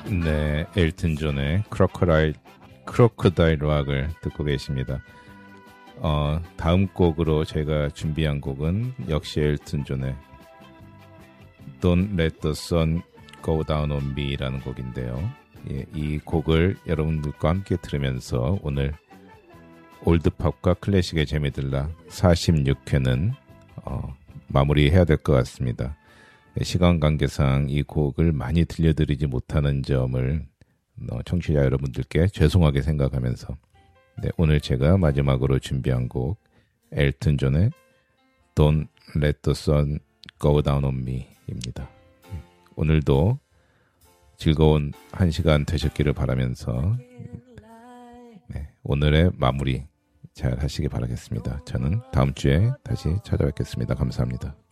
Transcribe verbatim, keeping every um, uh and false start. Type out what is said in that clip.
네, 엘튼 존의 크로커다일 크로커다일 락을 듣고 계십니다. 어, 다음 곡으로 제가 준비한 곡은 역시 엘튼 존의 Don't Let the Sun Go Down on Me라는 곡인데요. 예, 이 곡을 여러분들과 함께 들으면서 오늘 올드팝과 클래식의 재미들라 사십육 회는 어, 마무리해야 될 것 같습니다. 시간 관계상 이 곡을 많이 들려드리지 못하는 점을 어, 청취자 여러분들께 죄송하게 생각하면서 네, 오늘 제가 마지막으로 준비한 곡 엘튼 존의 Don't Let the Sun Go Down on Me 입니다. 오늘도 즐거운 한 시간 되셨기를 바라면서 네, 오늘의 마무리 잘 하시기 바라겠습니다. 저는 다음 주에 다시 찾아뵙겠습니다. 감사합니다.